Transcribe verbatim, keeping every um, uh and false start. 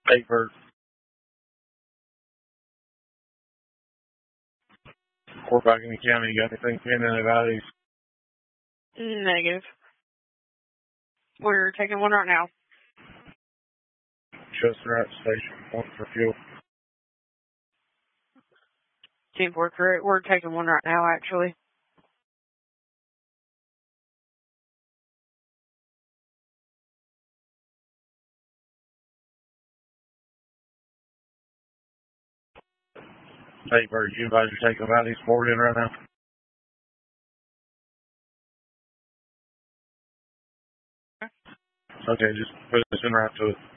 Paper. We're back in the county. You got anything pending about these? Negative. We're taking one right now. Chester at station. One for fuel. Team worker, we're taking one right now, actually. Paper. You guys are taking about these forward in right now? Okay, just put this in right to it.